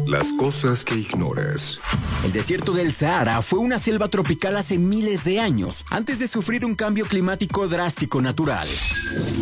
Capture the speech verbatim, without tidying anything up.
Las cosas que ignoras. El desierto del Sahara fue una selva tropical hace miles de años, antes de sufrir un cambio climático drástico natural.